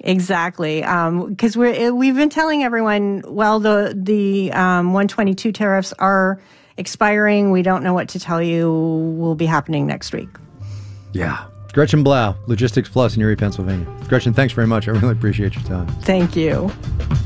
Exactly. Because we've been telling everyone, well, the 122 tariffs are expiring. We don't know what to tell you will be happening next week. Yeah. Gretchen Blau, Logistics Plus in Erie, Pennsylvania. Gretchen, thanks very much. I really appreciate your time. Thank you.